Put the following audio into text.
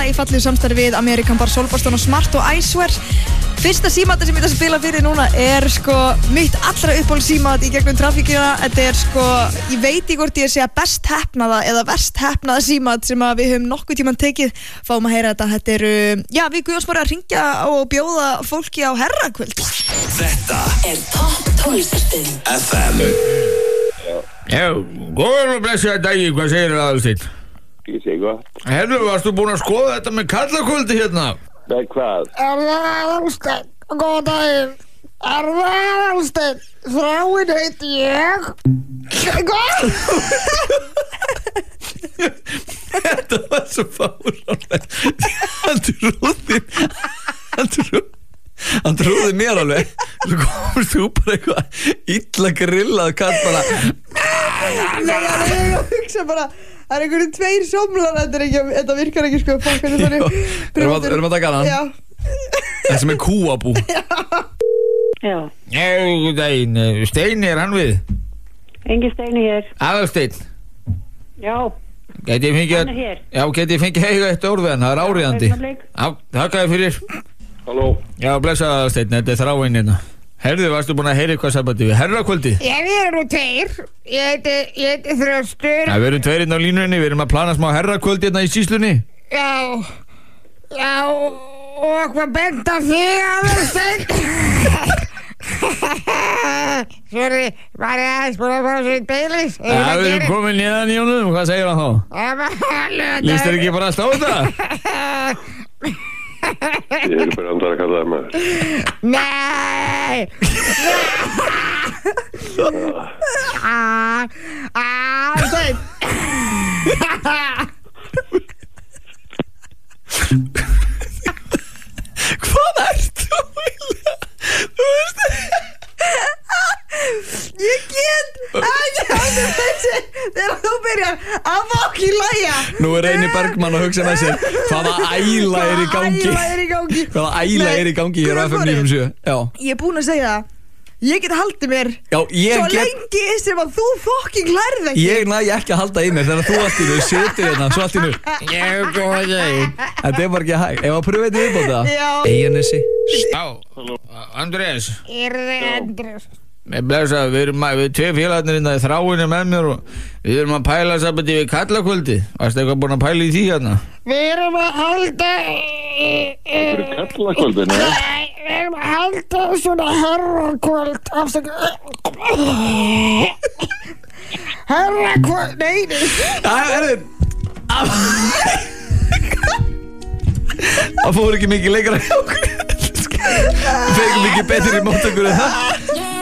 í fallegu samstarfi við American Bar, Solbaston og Smart og Icewear. Fyrsta símata sem ég ætla að spila fyrir núna mitt allra uppáhalds símat í gegnum trafíkina. Þetta ég veit ekki hvort ég segja best heppnaða eða verst heppnaða símat sem við höfum nokkuð tímann tekið. Fáum að heyra þetta. Þetta við Guðjón Smári að hringja og bjóða fólki á herrakvöld. Þetta topp tónlistarstöðin FM. Já, góðan og blessaði dagi, hvað segir það Aðalsteinn? Ég segi gott. Herru, varstu búinn að skoða þetta með karlakvöldi hérna? Nei, hvað? Það Aðalsteinn? Góðan daginn. Það Aðalsteinn? Þráinn heiti ég. Hvað? Þetta var svo fáránlegt. Hann trúði mér alveg. Svo komst þú bara eitthvað illa grillað kall bara. Ég hugsa bara, það einhverjum 2 somlar, þetta virkar ekki sko. Erum að taka hann? Já. Það sem kúabú. Já. Góðan daginn, Steini hann við? Engin Steini hér. Aðalsteinn. Já. Gæti ég fengið Hann er hér. Já, gæti ég fengið eiga eitt orð við hann, það áríðandi. Já, þakka þér fyrir. Halló. Já, blessaði Aðalsteinn, þetta þráinn hérna. Herðu, varstu búinn að heyra eitthvað sambandi við herrakvöldi? Ég er nú 2. Ég heiti Þröstur. Já, við erum 2 hérna á línunni, við erum að plana smá herrakvöldi hérna í sýslunni. Já, og hvað benda þig Aðalsteinn? Sorry, var ég aðeins búin að fá sér Baileys? Já, við erum komin nýðan í honum, hvað segir hann þá? Lýst þér ekki bara að stóta? Ég er bara andar að kalla það maður. Nei! Aðalsteinn! Hvað ert þú eiginlega? Þú veist Ég get ekki þegar þú byrjar að fokki læja. Nú er Reini Bergmann að hugsa með sér hvaða æla er í gangi. Hvaða æla er í gangi hér á FM 97. Já. Ég er búin að segja það. Ég get haldið mér Já, lengi sem að þú fokking lærið ekki. Ég næ ekki að halda í mér þegar þú allt í nú setur hérna, svo allt í nú. Þetta er bara ekki hægt. Ef að pröfa þetta viðbóta. Já. Eyjanesi. Já, Andrés. Er þið Andrés? Blessa, við erum 2 félagarnir hérna í Þráinn með mér og við erum að pæla sambandi við karlakvöldi. Varstu eitthvað búin að pæla í því hérna? Við erum að halda Þetta eru karlakvöldin, Nei, við erum að halda svona herrakvöld. Herrakvöld, nei. Það fór ekki mikið leikara hjá okkur. Það fekk mikið betur í móttökur en það.